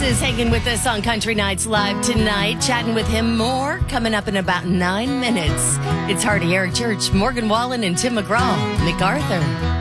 is hanging with us on Country Nights Live tonight. Chatting with him more coming up in about 9 minutes. It's Hardy Eric Church, Morgan Wallen, and Tim McGraw. MacArthur.